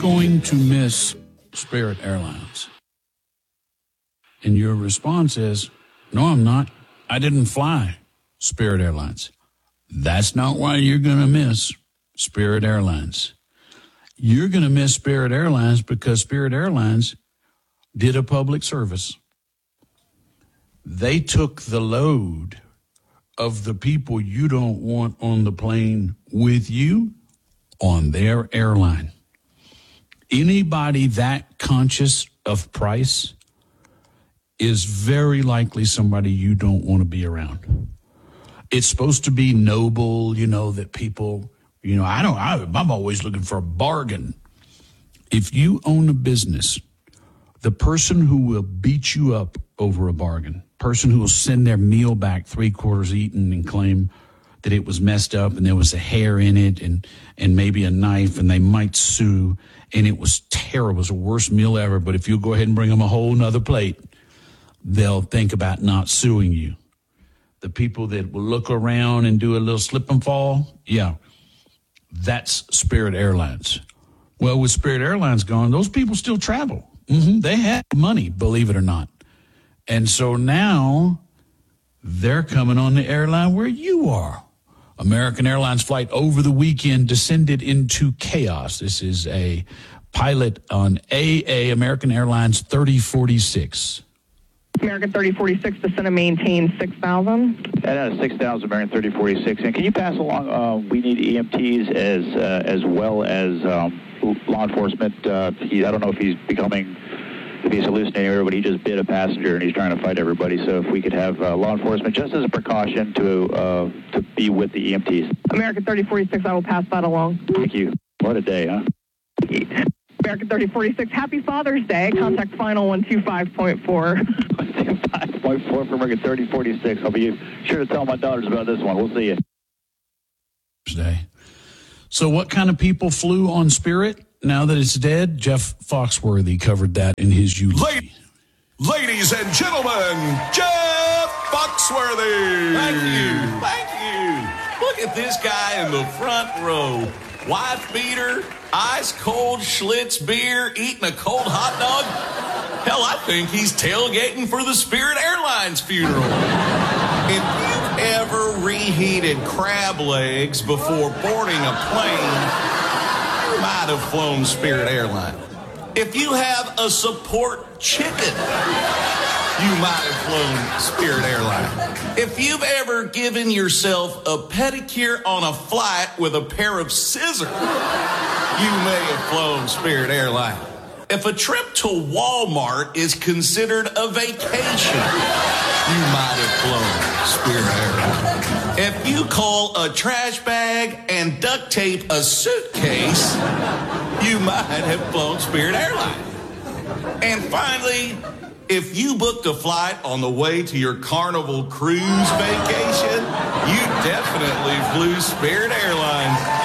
going to miss Spirit Airlines? And your response is, no, I'm not. I didn't fly Spirit Airlines. That's not why you're going to miss Spirit Airlines. You're going to miss Spirit Airlines because Spirit Airlines did a public service. They took the load of the people you don't want on the plane with you on their airline. Anybody that conscious of price is very likely somebody you don't want to be around. It's supposed to be noble, that people, I'm always looking for a bargain. If you own a business, the person who will beat you up over a bargain, person who will send their meal back 3/4 eaten and claim that it was messed up and there was a hair in it and maybe a knife and they might sue and it was terrible, it was the worst meal ever, but if you go ahead and bring them a whole nother plate, they'll think about not suing you. The people that will look around and do a little slip and fall, that's Spirit Airlines. Well, with Spirit Airlines gone, those people still travel. They have money, believe it or not. And so now they're coming on the airline where you are. American Airlines flight over the weekend descended into chaos. This is a pilot on AA, American Airlines 3046. American 3046 descend and maintain 6,000. That is 6,000, American 3046. And can you pass along, we need EMTs as well as law enforcement. I don't know if he's hallucinating, but he just bit a passenger and he's trying to fight everybody. So if we could have law enforcement just as a precaution to be with the EMTs. American 3046, I will pass that along. Thank you. What a day, huh? American 3046, happy Father's Day. Contact final 125.4. 125.4 for American 3046. I'll be sure to tell my daughters about this one. We'll see you. So what kind of people flew on Spirit now that it's dead? Jeff Foxworthy covered that in his eulogy. Ladies and gentlemen, Jeff Foxworthy. Thank you. Look at this guy in the front row. Wife beater, ice cold Schlitz beer, eating a cold hot dog. Hell, I think he's tailgating for the Spirit Airlines funeral. If you've ever reheated crab legs before boarding a plane, you might have flown Spirit Airlines. If you have a support chicken, you might have flown Spirit Airlines. If you've ever given yourself a pedicure on a flight with a pair of scissors, you may have flown Spirit Airlines. If a trip to Walmart is considered a vacation, you might have flown Spirit Airlines. If you call a trash bag and duct tape a suitcase, you might have flown Spirit Airlines. And finally, if you booked a flight on the way to your Carnival cruise vacation, you definitely flew Spirit Airlines.